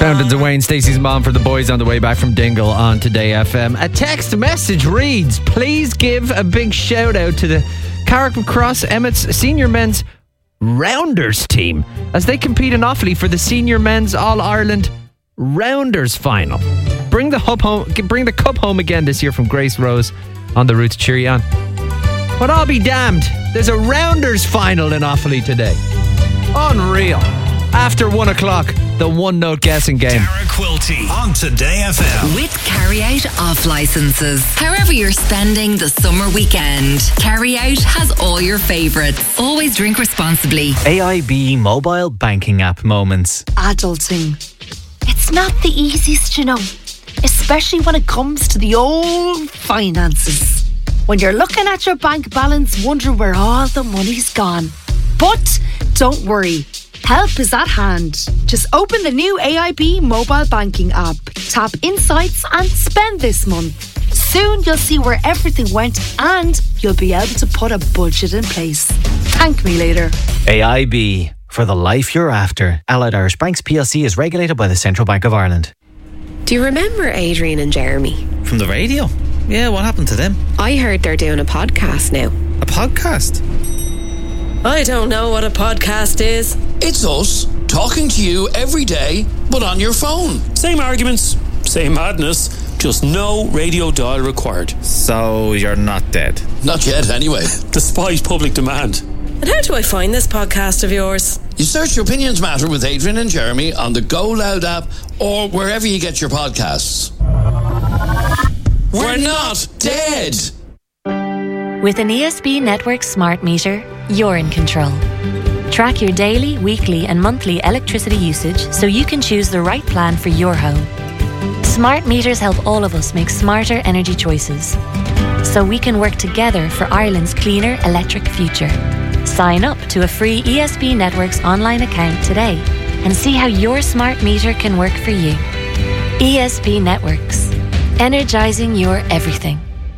Fountains of Wayne, Stacey's mom for the boys on the way back from Dingle on Today FM. A text message reads, please give a big shout out to the Carrickmacross Emmett's senior men's Rounders team as they compete in Offaly for the senior men's All-Ireland Rounders final. Bring the cup home again this year from Grace Rose on the route to Chirion. But I'll be damned, there's a Rounders final in Offaly today. Unreal. After 1 o'clock, the one-note guessing game. Dara Quilty on Today FM. With carry-out off licenses. However you're spending the summer weekend, Carry-Out has all your favourites. Always drink responsibly. AIB mobile banking app moments. Adulting. It's not the easiest, you know. Especially when it comes to the old finances. When you're looking at your bank balance, wondering where all the money's gone. But don't worry. Help is at hand. Just open the new AIB mobile banking app, tap Insights and spend this month. Soon you'll see where everything went and you'll be able to put a budget in place. Thank me later. AIB, for the life you're after. Allied Irish Banks PLC is regulated by the Central Bank of Ireland. Do you remember Adrian and Jeremy? From the radio? Yeah, what happened to them? I heard they're doing a podcast now. A podcast? I don't know what a podcast is. It's us talking to you every day, but on your phone. Same arguments, same madness, just no radio dial required. So you're not dead? Not yet, anyway. Despite public demand. And how do I find this podcast of yours? You search Opinions Matter with Adrian and Jeremy on the Go Loud app or wherever you get your podcasts. We're not dead! With an ESB Network smart meter, you're in control. Track your daily, weekly and monthly electricity usage so you can choose the right plan for your home. Smart meters help all of us make smarter energy choices so we can work together for Ireland's cleaner electric future. Sign up to a free ESB Networks online account today and see how your smart meter can work for you. ESB Networks. Energising your everything.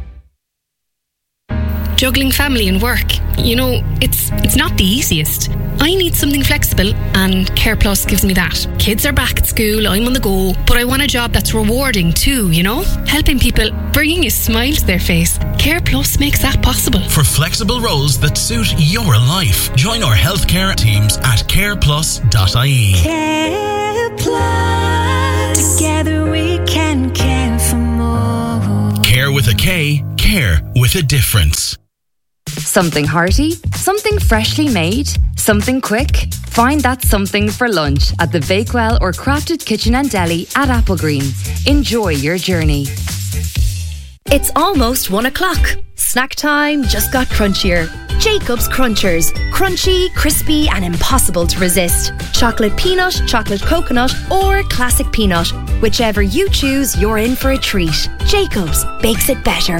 Juggling family and work, you know, it's not the easiest. I need something flexible and Care Plus gives me that. Kids are back at school, I'm on the go, but I want a job that's rewarding too, you know? Helping people, bringing a smile to their face. Care Plus makes that possible. For flexible roles that suit your life, join our healthcare teams at careplus.ie. Care Plus. Together we can care for more. Care with a K, care with a difference. Something hearty, something freshly made, something quick. Find that something for lunch at the Bakewell or Crafted Kitchen and Deli at Applegreen. Enjoy your journey. It's almost 1 o'clock. Snack time just got crunchier. Jacob's Crunchers. Crunchy, crispy and impossible to resist. Chocolate peanut, chocolate coconut or classic peanut. Whichever you choose, you're in for a treat. Jacob's bakes it better.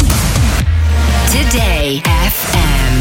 Today FM.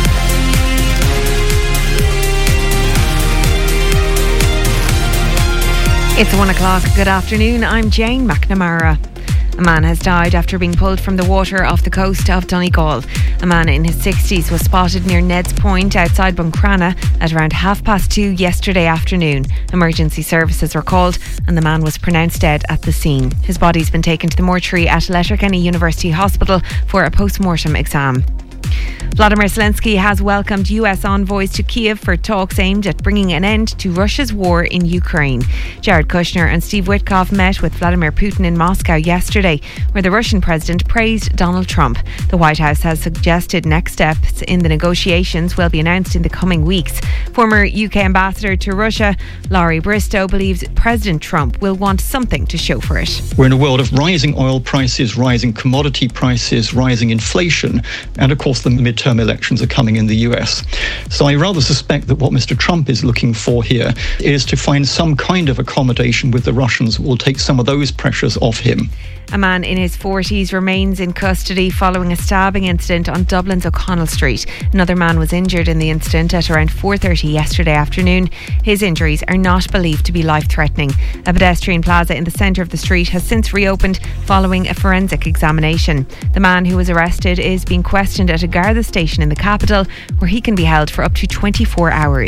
It's 1 o'clock. Good afternoon. I'm Jane McNamara. A man has died after being pulled from the water off the coast of Donegal. A man in his 60s was spotted near Ned's Point outside Buncrana at around 2:30 yesterday afternoon. Emergency services were called and the man was pronounced dead at the scene. His body's been taken to the mortuary at Letterkenny University Hospital for a post-mortem exam. Vladimir Zelensky has welcomed US envoys to Kiev for talks aimed at bringing an end to Russia's war in Ukraine. Jared Kushner and Steve Witkoff met with Vladimir Putin in Moscow yesterday, where the Russian president praised Donald Trump. The White House has suggested next steps in the negotiations will be announced in the coming weeks. Former UK ambassador to Russia, Laurie Bristow, believes President Trump will want something to show for it. We're in a world of rising oil prices, rising commodity prices, rising inflation, and of course the midterm elections are coming in the US. So I rather suspect that what Mr. Trump is looking for here is to find some kind of accommodation with the Russians that will take some of those pressures off him. A man in his 40s remains in custody following a stabbing incident on Dublin's O'Connell Street. Another man was injured in the incident at around 4:30 yesterday afternoon. His injuries are not believed to be life-threatening. A pedestrian plaza in the centre of the street has since reopened following a forensic examination. The man who was arrested is being questioned at a Garda station in the capital, where he can be held for up to 24 hours.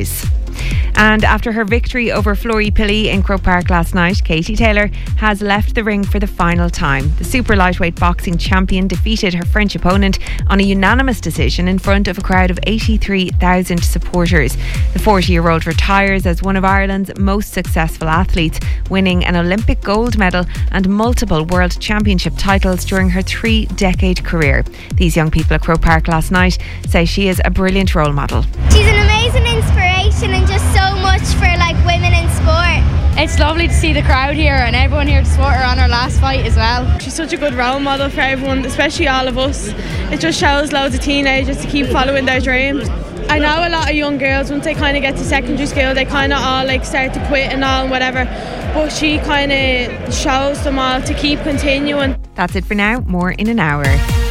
And after her victory over Florrie Pilley in Croke Park last night, Katie Taylor has left the ring for the final time. The super lightweight boxing champion defeated her French opponent on a unanimous decision in front of a crowd of 83,000 supporters. The 40-year-old retires as one of Ireland's most successful athletes, winning an Olympic gold medal and multiple World Championship titles during her 3-decade career. These young people at Croke Park last night say she is a brilliant role model. She's an amazing inspiration and just so much for women in sport. It's lovely to see the crowd here and everyone here to support her on her last fight as well. She's such a good role model for everyone, especially all of us. It just shows loads of teenagers to keep following their dreams. I know a lot of young girls, once they kind of get to secondary school, they kind of all start to quit and all and whatever, but she kind of shows them all to keep continuing. That's it for now. More in an hour.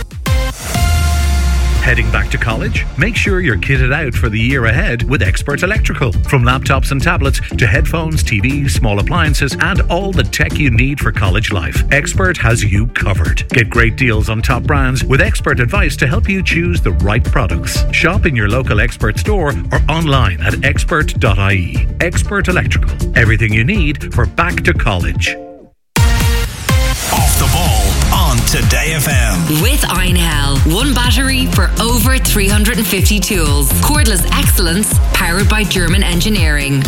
Heading back to college? Make sure you're kitted out for the year ahead with Expert Electrical. From laptops and tablets to headphones, TVs, small appliances, and all the tech you need for college life, Expert has you covered. Get great deals on top brands with expert advice to help you choose the right products. Shop in your local Expert store or online at expert.ie. Expert Electrical. Everything you need for back to college. Off the ball on Today FM. With Einhell, one battery for over 350 tools. Cordless excellence, powered by German engineering.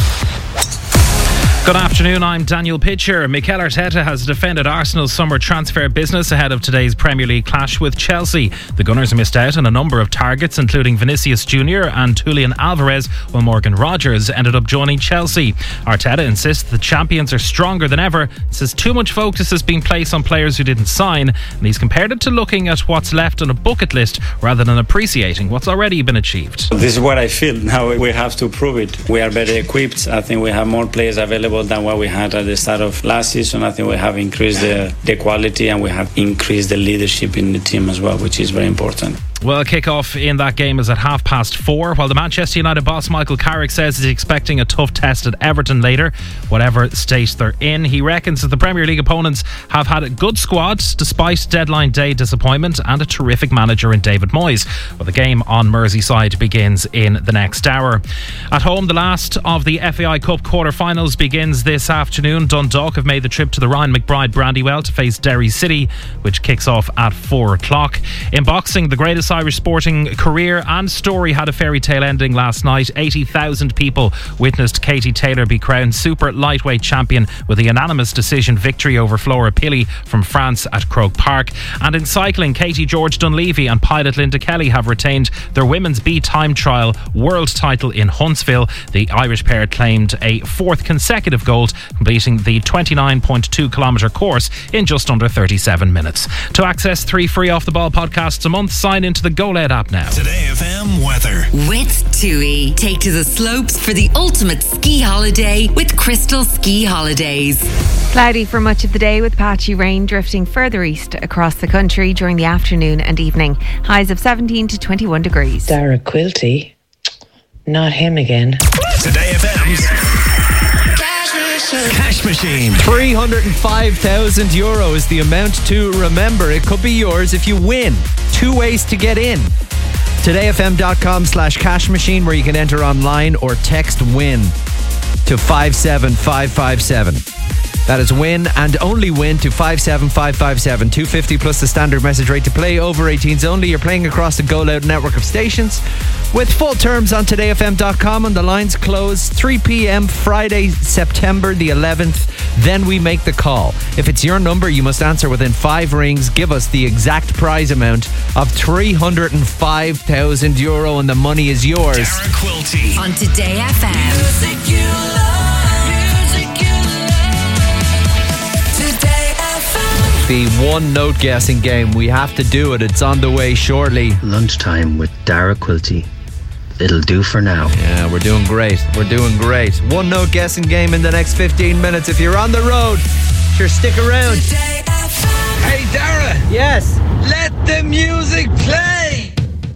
Good afternoon, I'm Daniel Pitcher. Mikel Arteta has defended Arsenal's summer transfer business ahead of today's Premier League clash with Chelsea. The Gunners missed out on a number of targets, including Vinicius Jr. and Julian Alvarez, while Morgan Rogers ended up joining Chelsea. Arteta insists the champions are stronger than ever, says too much focus has been placed on players who didn't sign, and he's compared it to looking at what's left on a bucket list rather than appreciating what's already been achieved. This is what I feel. Now we have to prove it. We are better equipped. I think we have more players available than what we had at the start of last season. I think we have increased the quality and we have increased the leadership in the team as well, which is very important. Well, kick-off in that game is at 4:30, while the Manchester United boss Michael Carrick says he's expecting a tough test at Everton later, whatever state they're in. He reckons that the Premier League opponents have had a good squad despite deadline day disappointment and a terrific manager in David Moyes. Well, the game on Merseyside begins in the next hour. At home, the last of the FAI Cup quarter-finals begins this afternoon. Dundalk have made the trip to the Ryan McBride Brandywell to face Derry City, which kicks off at 4:00. In boxing, the greatest Irish sporting career and story had a fairy tale ending last night. 80,000 people witnessed Katie Taylor be crowned super lightweight champion with a unanimous decision victory over Flora Pilley from France at Croke Park. And in cycling, Katie George Dunleavy and pilot Linda Kelly have retained their women's B time trial world title in Huntsville. The Irish pair claimed a fourth consecutive gold, completing the 29.2 kilometre course in just under 37 minutes. To access 3 free Off the Ball podcasts a month, sign into the GoLed app now. Today FM weather. With TUI, take to the slopes for the ultimate ski holiday with Crystal Ski Holidays. Cloudy for much of the day with patchy rain drifting further east across the country during the afternoon and evening. Highs of 17 to 21 degrees. Dara Quilty. Not him again. Today FM's Cash Machine. €305,000 is the amount to remember. It could be yours if you win. 2 ways to get in. todayfm.com/cash machine, where you can enter online or text WIN to 57557. That is win and only win to 57557. $2.50 plus the standard message rate to play. Over 18s only. You're playing across the Go Loud network of stations with full terms on todayfm.com, and the lines close 3 p.m. Friday, September the 11th. Then we make the call. If it's your number, you must answer within 5 rings. Give us the exact prize amount of €305,000, and the money is yours. Dara Quilty on Today FM. Music you love, music you love. Today FM. The one note guessing game. We have to do it. It's on the way shortly. Lunchtime with Dara Quilty. It'll do for now. Yeah, we're doing great. We're doing great. One note guessing game in the next 15 minutes. If you're on the road, sure, stick around. Today FM. Hey, Dara. Yes. Let the music play.